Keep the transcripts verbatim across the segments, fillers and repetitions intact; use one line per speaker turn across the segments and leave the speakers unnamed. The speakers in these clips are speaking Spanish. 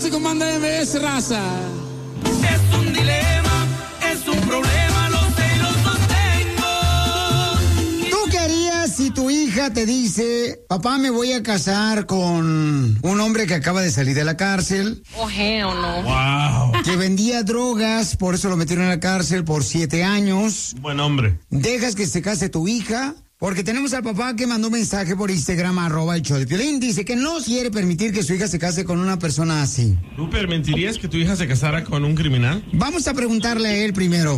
y con Banda M S, raza.
Es un dilema, es un problema, lo sé y lo sostengo.
¿Tú qué harías si tu hija te dice, papá, me voy a casar con un hombre que acaba de salir de la cárcel?
Oh, hell no.
Wow.
Que vendía drogas, por eso lo metieron en la cárcel por siete años.
Buen hombre.
¿Dejas que se case tu hija? Porque tenemos al papá que mandó un mensaje por Instagram, arroba el show de Piolín. Dice que no quiere permitir que su hija se case con una persona así.
¿Tú permitirías que tu hija se casara con un criminal?
Vamos a preguntarle a él primero.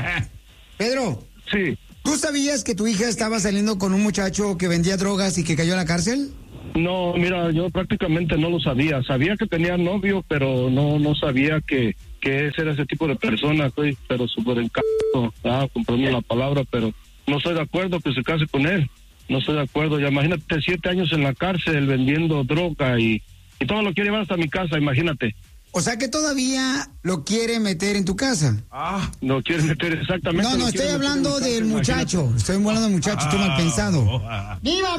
Pedro.
Sí.
¿Tú sabías que tu hija estaba saliendo con un muchacho que vendía drogas y que cayó a la cárcel?
No, mira, yo prácticamente no lo sabía. Sabía que tenía novio, pero no no sabía que, que ese era ese tipo de persona. Estoy pero súper encantado, ah, comprendo la palabra, pero no estoy de acuerdo que se case con él. No estoy de acuerdo. Ya imagínate, siete años en la cárcel vendiendo droga y, y todo lo quiere llevar hasta mi casa, imagínate.
O sea que todavía lo quiere meter en tu casa.
Ah.
Lo quiere meter exactamente.
No, no, estoy hablando del muchacho. Estoy hablando del muchacho, estoy mal pensado. ¡Viva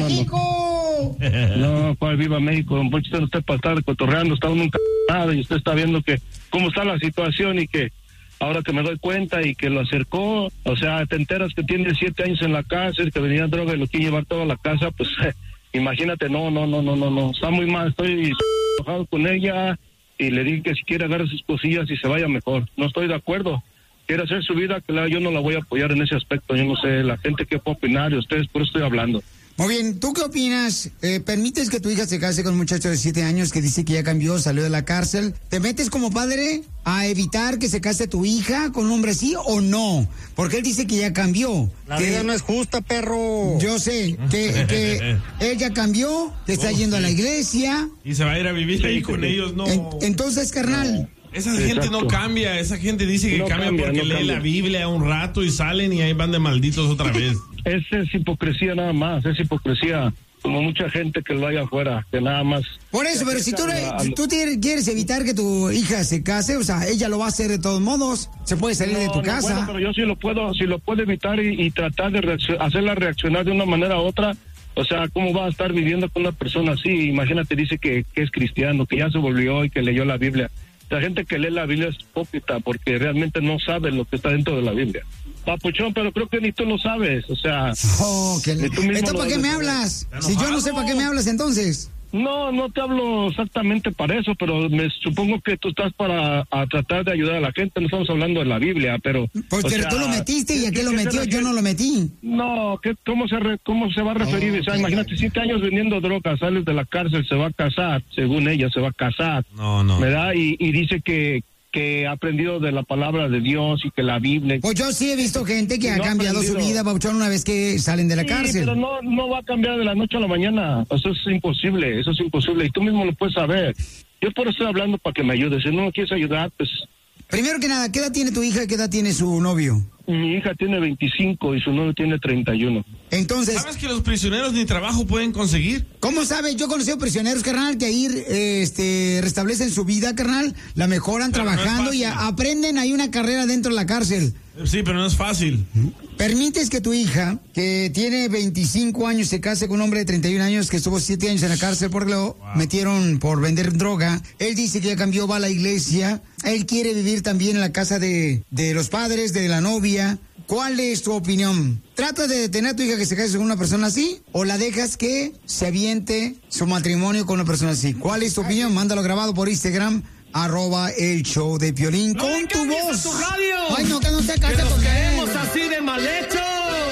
México!
No, cuál viva México, don Poncho, usted no está para estar cotorreando, está uno encarnado y usted está viendo que cómo está la situación y que ahora que me doy cuenta y que lo acercó, o sea, te enteras que tiene siete años en la cárcel, que venía droga y lo quiere llevar toda a la casa, pues eh, imagínate, no, no, no, no, no, no, está muy mal, estoy enojado con ella y le dije que si quiere agarrar sus cosillas y se vaya mejor. No estoy de acuerdo. Quiere hacer su vida, claro, yo no la voy a apoyar en ese aspecto, yo no sé, la gente que puede opinar y ustedes, por eso estoy hablando.
Muy bien, ¿tú qué opinas? Eh, ¿Permites que tu hija se case con un muchacho de siete años que dice que ya cambió, salió de la cárcel? ¿Te metes como padre a evitar que se case tu hija con un hombre así o no? Porque él dice que ya cambió.
La
que,
vida no es justa, perro.
Yo sé, que, que él ya cambió, que está oh, yendo sí. a la iglesia.
Y se va a ir a vivir ahí con ellos, ¿no?
En, entonces, carnal...
No. Esa gente Exacto. no cambia, esa gente dice que
no
cambia,
cambia
porque
no
lee
cambia.
la Biblia un rato y salen y ahí van de malditos otra vez.
Esa es hipocresía nada más, es hipocresía, como mucha gente que lo hay afuera, que nada más...
Por eso, pero si tú, a... si tú quieres evitar que tu hija se case, o sea, ella lo va a hacer de todos modos, se puede salir
no,
de tu
no
casa.
Puedo, pero yo sí lo puedo, si lo puedo evitar y, y tratar de reaccion- hacerla reaccionar de una manera u otra. O sea, ¿cómo va a estar viviendo con una persona así? Imagínate, dice que, que es cristiano, que ya se volvió y que leyó la Biblia. La gente que lee la Biblia es hipócrita porque realmente no sabe lo que está dentro de la Biblia. Papuchón, pero creo que ni tú lo sabes, o sea...
Oh, que le... ¿Entonces para qué me hablas? Si yo no sé para qué me hablas entonces...
No, no te hablo exactamente para eso, pero me supongo que tú estás para a tratar de ayudar a la gente. No estamos hablando de la Biblia, pero...
Pues pero sea, tú lo metiste y a qué lo metió, yo no lo metí.
No, ¿qué, cómo, se re, ¿cómo se va a referir? Oh, o sea, okay. Imagínate, siete años vendiendo drogas, sales de la cárcel, se va a casar, según ella, se va a casar.
No, no.
¿Verdad? Y, y dice que... que ha aprendido de la palabra de Dios y que la Biblia...
Pues yo sí he visto gente que ha no cambiado aprendido. su vida, Pauchón, una vez que salen de la
sí,
cárcel.
pero no, no va a cambiar de la noche a la mañana. Eso es imposible, eso es imposible. Y tú mismo lo puedes saber. Yo por eso estoy hablando para que me ayudes. Si no me quieres ayudar, pues...
Primero que nada, ¿qué edad tiene tu hija y qué edad tiene su novio?
Mi hija tiene veinticinco y su novio tiene treinta y uno.
Entonces...
¿Sabes que los prisioneros ni trabajo pueden conseguir?
¿Cómo sabes? Yo he conocido prisioneros, carnal, que ahí este, restablecen su vida, carnal, la mejoran pero trabajando no y a, aprenden ahí una carrera dentro de la cárcel.
Sí, pero no es fácil.
¿Permites que tu hija, que tiene veinticinco años, se case con un hombre de treinta y un años que estuvo siete años en la cárcel porque lo wow. metieron por vender droga? Él dice que ya cambió, va a la iglesia. Él quiere vivir también en la casa de, de los padres, de la novia. ¿Cuál es tu opinión? ¿Tratas de detener a tu hija que se case con una persona así? ¿O la dejas que se aviente su matrimonio con una persona así? ¿Cuál es tu opinión? Mándalo grabado por Instagram. Arroba el show de Piolín
no
con tu voz.
Tu radio.
Ay, no, que no te cases con
queremos así de mal hecho.